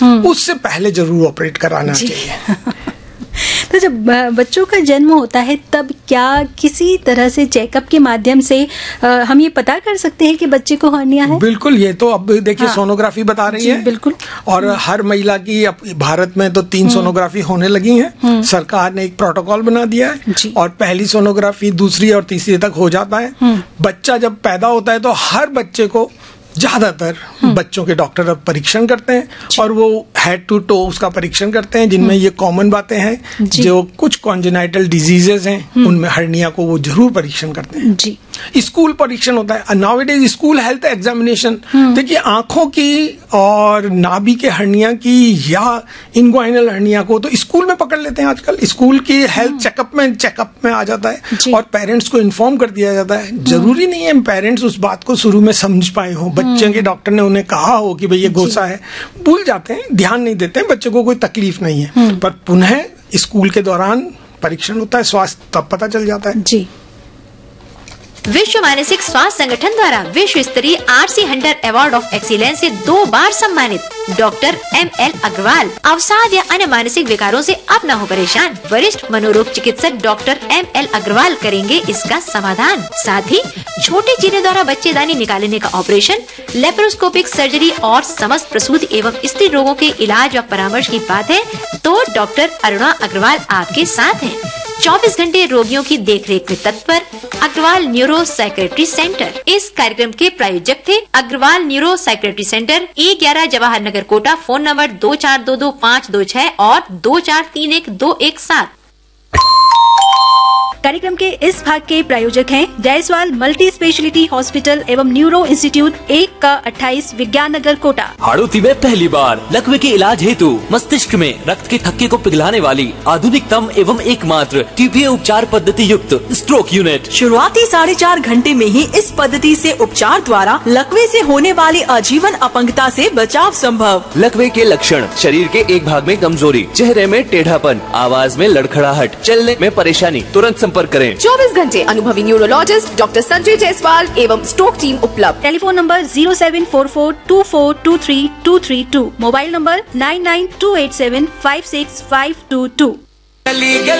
उससे पहले जरूर ऑपरेट कराना चाहिए। तो जब बच्चों का जन्म होता है तब क्या किसी तरह से चेकअप के माध्यम से हम ये पता कर सकते हैं कि बच्चे को हर्निया है? बिल्कुल, ये तो अब देखिए सोनोग्राफी बता रही है। बिल्कुल। और हर महिला की भारत में तो 3 सोनोग्राफी होने लगी हैं। सरकार ने एक प्रोटोकॉल बना दिया है और पहली सोनोग्राफी दूसरी और तीसरी तक हो जाता है। बच्चा जब पैदा होता है तो हर बच्चे को ज्यादातर बच्चों के डॉक्टर अब परीक्षण करते हैं और वो हेड टू टो उसका परीक्षण करते हैं, जिनमें ये कॉमन बातें हैं। जो कुछ कॉन्जेनाइटल डिजीजेस हैं उनमें हर्निया को वो जरूर परीक्षण करते हैं जी। स्कूल परीक्षण होता है नाउअडेज, स्कूल हेल्थ एग्जामिनेशन। देखिए आंखों की और नाभि के हर्निया की या इनग्वाइनल हर्निया को तो स्कूल में पकड़ लेते हैं आजकल। स्कूल की हेल्थ चेकअप में आ जाता है और पेरेंट्स को इन्फॉर्म कर दिया जाता है। जरूरी नहीं है पेरेंट्स उस बात को शुरू में समझ पाए हो, बच्चे के डॉक्टर ने उन्हें कहा हो कि भाई ये गोसा है, भूल जाते हैं, ध्यान नहीं देते हैं, बच्चे को कोई तकलीफ नहीं है। पर पुनः स्कूल के दौरान परीक्षण होता है, स्वास्थ्य तब पता चल जाता है जी। विश्व मानसिक स्वास्थ्य संगठन द्वारा विश्व स्तरीय RC Hunter award of excellence से 2 बार सम्मानित डॉक्टर ML अग्रवाल अवसाद या अन्य मानसिक विकारों से अब न हो परेशान। वरिष्ठ मनोरोग चिकित्सक डॉक्टर ML अग्रवाल करेंगे इसका समाधान। साथ ही छोटे चीरे द्वारा बच्चेदानी निकालने का ऑपरेशन, लेप्रोस्कोपिक सर्जरी और समस्त प्रसूति एवं स्त्री रोगों के इलाज व परामर्श की बात है तो डॉक्टर अरुणा अग्रवाल आपके साथ हैं। 24 घंटे रोगियों की देखरेख में तत्पर अग्रवाल न्यूरो साइकेट्री सेंटर। इस कार्यक्रम के प्रायोजक थे Agarwal neuro psychiatry centre, E11 Jawahar Nagar Kota. Phone number 24222526 और 24312117। कार्यक्रम के इस भाग के प्रायोजक हैं जायसवाल मल्टी स्पेशलिटी हॉस्पिटल एवं न्यूरो इंस्टीट्यूट 1 का 28 विज्ञान नगर कोटा। हाड़ोती में पहली बार लकवे के इलाज हेतु मस्तिष्क में रक्त के थक्के को पिघलाने वाली आधुनिकतम एवं एकमात्र TPA उपचार पद्धति युक्त स्ट्रोक यूनिट। शुरुआती 4.5 घंटे में ही इस पद्धति से उपचार द्वारा लकवे से होने वाली आजीवन अपंगता से बचाव संभव। लकवे के लक्षण: शरीर के एक भाग में कमजोरी, चेहरे में टेढ़ापन, आवाज में लड़खड़ाहट, चलने में परेशानी। तुरंत संपर्क करें। 24 घंटे अनुभवी न्यूरोलॉजिस्ट डॉक्टर संजय जायसवाल एवं स्ट्रोक टीम उपलब्ध। Telephone number 07442423232, mobile number 9928756522।